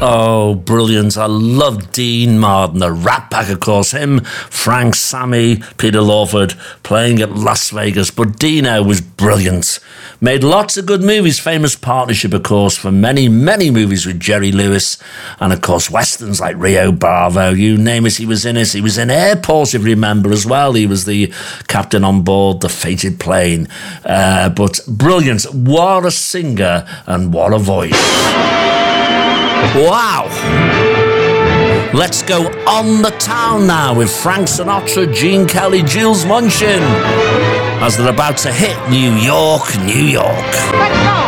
Oh, brilliant. I love Dean Martin, the Rat Pack, of course. Him, Frank, Sammy, Peter Lawford playing at Las Vegas. But Dino was brilliant. Made lots of good movies. Famous partnership, of course, for many, many movies with Jerry Lewis. And, of course, westerns like Rio Bravo. You name it, he was in it. He was in Airport, if you remember, as well. He was the captain on board the fated plane. But brilliant. What a singer and what a voice. Wow! Let's go on the town now with Frank Sinatra, Gene Kelly, Jules Munchin, as they're about to hit New York, New York. Let's go!